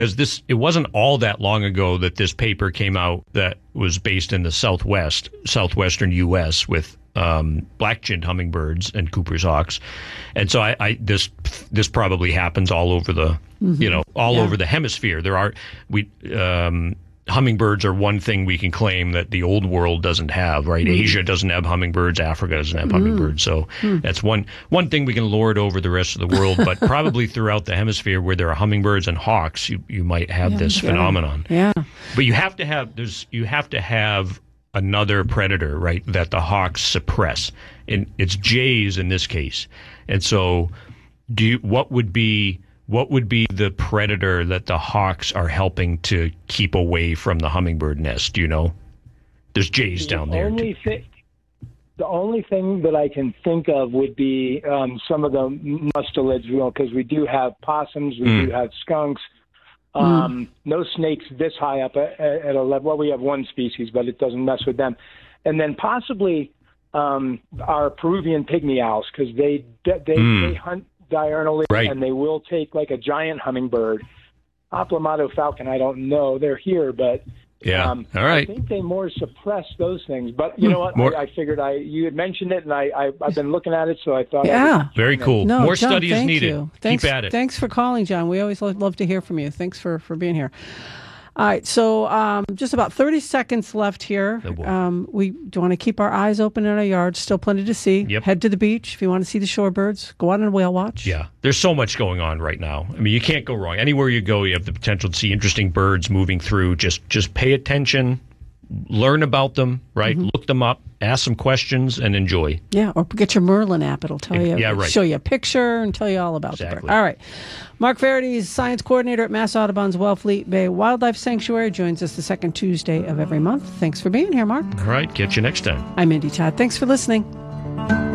because it wasn't all that long ago that this paper came out that was based in the southwestern U.S. with black-chinned hummingbirds and Cooper's hawks, and so this probably happens all over the over the hemisphere. Hummingbirds are one thing we can claim that the old world doesn't have, right? Asia doesn't have hummingbirds, Africa doesn't have hummingbirds, so that's one thing we can lord over the rest of the world. But probably throughout the hemisphere where there are hummingbirds and hawks, you might have this phenomenon. Yeah, but you have to have another predator, right, that the hawks suppress, and it's jays in this case. And so, what would be the predator that the hawks are helping to keep away from the hummingbird nest? Do you know? There's jays down there. The only thing that I can think of would be some of the mustelids, because we do have possums, we do have skunks. No snakes this high up at a level. Well, we have one species, but it doesn't mess with them. And then possibly our Peruvian pygmy owls, because they hunt diurnally, and they will take like a giant hummingbird. Aplomado falcon, I don't know. They're here, but all right. I think they more suppress those things. But you know what? I figured you had mentioned it, and I've been looking at it, so I thought. Yeah. Very cool. No, more John, study is needed. You. Thanks, keep at it. Thanks for calling, John. We always love to hear from you. Thanks for being here. All right, so just about 30 seconds left here. We do want to keep our eyes open in our yard. Still plenty to see. Yep. Head to the beach if you want to see the shorebirds. Go out on a whale watch. Yeah, there's so much going on right now. I mean, you can't go wrong. Anywhere you go, you have the potential to see interesting birds moving through. Just pay attention, learn about them, right? Look them up, ask some questions, and enjoy. Yeah, or get your Merlin app. It'll tell you, show you a picture and tell you all about the bird. All right. Mark Verity is Science Coordinator at Mass Audubon's Wellfleet Bay Wildlife Sanctuary. Joins us the second Tuesday of every month. Thanks for being here, Mark. All right, catch you next time. I'm Mindy Todd. Thanks for listening.